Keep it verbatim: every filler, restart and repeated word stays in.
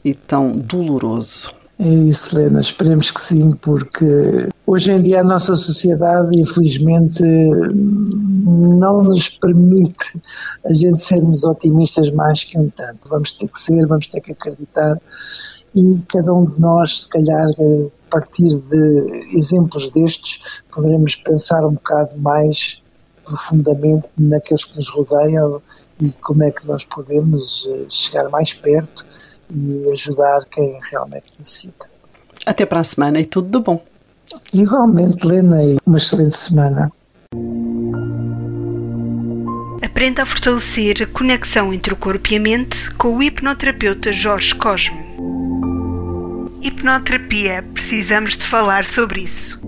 e tão doloroso. É isso, Helena, esperemos que sim, porque hoje em dia a nossa sociedade, infelizmente, não nos permite a gente sermos otimistas mais que um tanto. Vamos ter que ser, vamos ter que acreditar, e cada um de nós, se calhar, a partir de exemplos destes, poderemos pensar um bocado mais profundamente naqueles que nos rodeiam e como é que nós podemos chegar mais perto e ajudar quem realmente necessita. Até para a semana e tudo de bom. Igualmente, Helena, e uma excelente semana. Aprenda a fortalecer a conexão entre o corpo e a mente com o hipnoterapeuta Jorge Cosme. Hipnoterapia, precisamos de falar sobre isso.